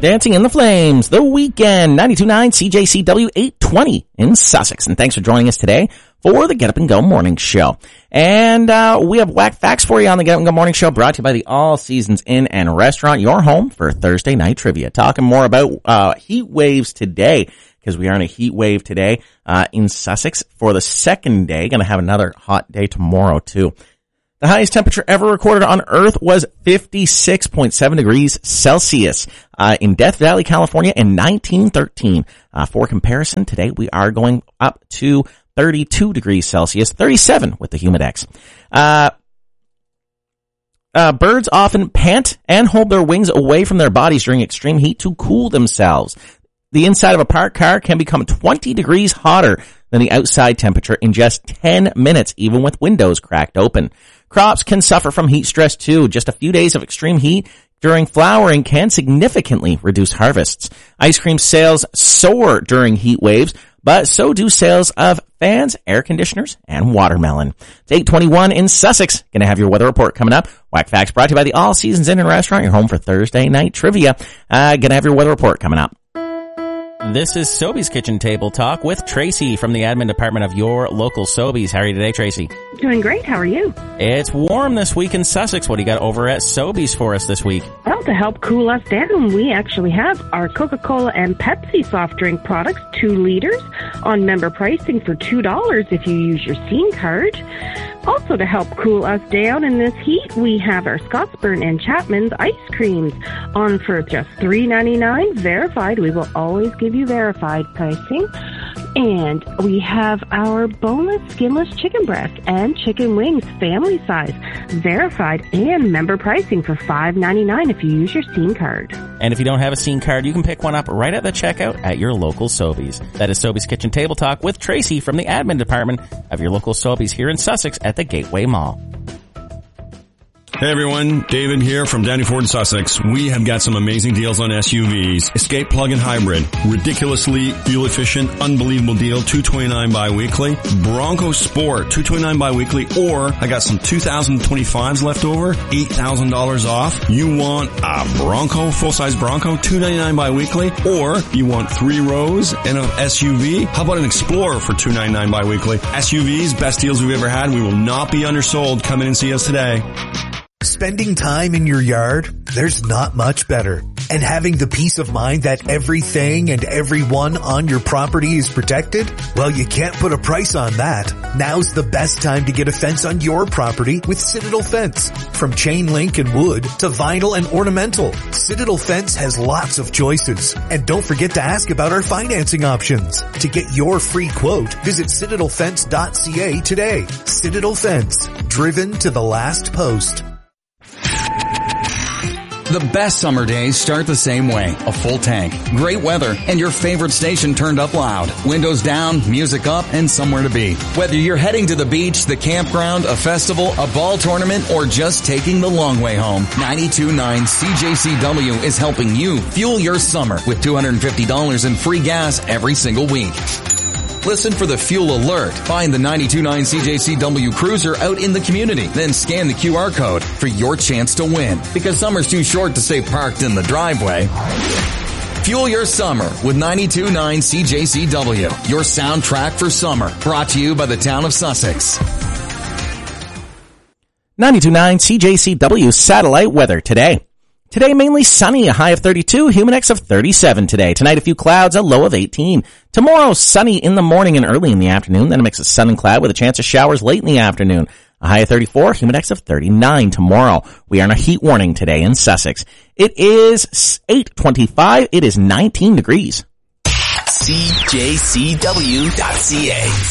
Dancing in the Flames, The Weekend, 92.9 CJCW 820 in Sussex. And thanks for joining us today for the Get Up and Go Morning Show. And we have whack facts for you on the Get Up and Go Morning Show, brought to you by the All Seasons Inn and Restaurant, your home for Thursday night trivia. Talking more about heat waves today, because we are in a heat wave today in Sussex for the second day. Going to have another hot day tomorrow, too. The highest temperature ever recorded on Earth was 56.7 degrees Celsius in Death Valley, California in 1913. For comparison, today we are going up to 32 degrees Celsius, 37 with the Humidex. Birds often pant and hold their wings away from their bodies during extreme heat to cool themselves. The inside of a parked car can become 20 degrees hotter than the outside temperature in just 10 minutes, even with windows cracked open. Crops can suffer from heat stress too. Just a few days of extreme heat during flowering can significantly reduce harvests. Ice cream sales soar during heat waves, but so do sales of fans, air conditioners, and watermelon. It's 8:21 in Sussex. Gonna have your weather report coming up. Whack Facts brought to you by the All Seasons Inn and Restaurant, your home for Thursday night trivia. Gonna have your weather report coming up. This is Sobeys Kitchen Table Talk with Tracy from the admin department of your local Sobeys. How are you today, Tracy? Doing great. How are you? It's warm this week in Sussex. What do you got over at Sobeys for us this week? Well, to help cool us down, we actually have our Coca-Cola and Pepsi soft drink products, 2 liters, on member pricing for $2 if you use your Scene card. Also, to help cool us down in this heat, we have our Scottsburn and Chapman's ice creams on for just $3.99, verified. We will always give you verified pricing. And we have our boneless, skinless chicken breast and chicken wings, family size, verified and member pricing for $5.99 if you use your Scene card. And if you don't have a Scene card, you can pick one up right at the checkout at your local Sobeys. That is Sobeys Kitchen Table Talk with Tracy from the admin department of your local Sobeys here in Sussex at the Gateway Mall. Hey everyone, David here from Downey Ford in Sussex. We have got some amazing deals on SUVs. Escape plug-in hybrid, ridiculously fuel efficient, unbelievable deal, $229 bi-weekly. Bronco Sport, $229 bi-weekly, or I got some 2025s left over, $8,000 off. You want a Bronco, full-size Bronco, $299 bi-weekly, or you want 3 rows and an SUV? How about an Explorer for $299 bi-weekly? SUVs, best deals we've ever had. We will not be undersold. Come in and see us today. Spending time in your yard, there's not much better. And having the peace of mind that everything and everyone on your property is protected? Well, you can't put a price on that. Now's the best time to get a fence on your property with Citadel Fence. From chain link and wood to vinyl and ornamental, Citadel Fence has lots of choices. And don't forget to ask about our financing options. To get your free quote, visit citadelfence.ca today. Citadel Fence, driven to the last post. The best summer days start the same way. A full tank, great weather, and your favorite station turned up loud. Windows down, music up, and somewhere to be. Whether you're heading to the beach, the campground, a festival, a ball tournament, or just taking the long way home, 92.9 CJCW is helping you fuel your summer with $250 in free gas every single week. Listen for the fuel alert. Find the 92.9 CJCW Cruiser out in the community. Then scan the QR code for your chance to win. Because summer's too short to stay parked in the driveway. Fuel your summer with 92.9 CJCW. Your soundtrack for summer. Brought to you by the town of Sussex. 92.9 CJCW satellite weather today. Today, mainly sunny, a high of 32, Humidex of 37 today. Tonight, a few clouds, a low of 18. Tomorrow, sunny in the morning and early in the afternoon, then a mix of sun and cloud with a chance of showers late in the afternoon. A high of 34, Humidex of 39 tomorrow. We are on a heat warning today in Sussex. It is 8:25. It is 19 degrees. CJCW.ca.